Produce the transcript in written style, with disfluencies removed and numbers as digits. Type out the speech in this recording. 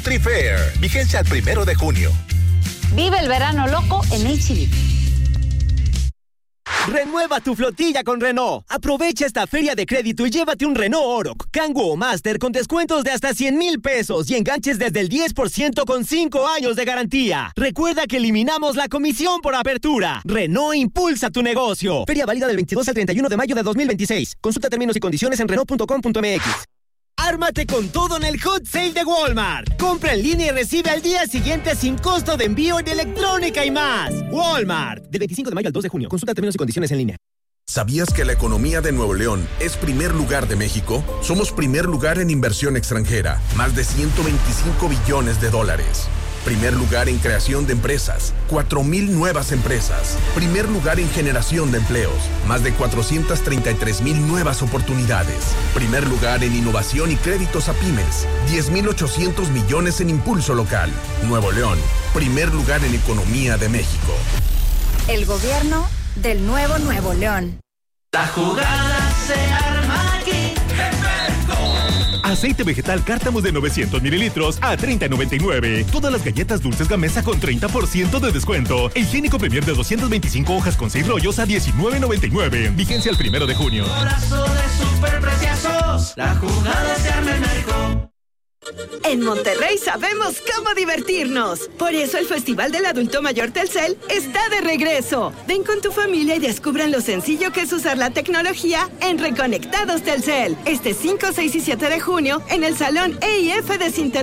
NutriFair. Vigencia al 1 de junio. Vive el verano loco en H-E-B. Renueva tu flotilla con Renault. Aprovecha esta feria de crédito y llévate un Renault Oroch, Kangoo o Master con descuentos de hasta 100,000 pesos y enganches desde el 10% con 5 años de garantía. Recuerda que eliminamos la comisión por apertura. Renault impulsa tu negocio. Feria válida del 22 al 31 de mayo de 2026. Consulta términos y condiciones en Renault.com.mx. ¡Ármate con todo en el Hot Sale de Walmart! Compra en línea y recibe al día siguiente sin costo de envío en electrónica y más. Walmart. Del 25 de mayo al 2 de junio. Consulta términos y condiciones en línea. ¿Sabías que la economía de Nuevo León es primer lugar de México? Somos primer lugar en inversión extranjera. Más de 125 billones de dólares. Primer lugar en creación de empresas, 4,000 nuevas empresas. Primer lugar en generación de empleos, más de 433,000 nuevas oportunidades. Primer lugar en innovación y créditos a pymes, 10,800 millones en impulso local. Nuevo León, primer lugar en economía de México. El gobierno del nuevo Nuevo León. La jugada se arma aquí. Aceite vegetal Cártamos de 900 mililitros a $30.99. Todas las galletas dulces Gamesa con 30% de descuento. E higiénico Premier de 225 hojas con 6 rollos a $19.99. Vigencia el 1 de junio. Abrazo de superpreciosos. La jugada se arma en México. En Monterrey sabemos cómo divertirnos. Por eso el Festival del Adulto Mayor Telcel está de regreso. Ven con tu familia y descubran lo sencillo que es usar la tecnología en Reconectados Telcel. Este 5, 6 y 7 de junio en el Salón EIF de Sinter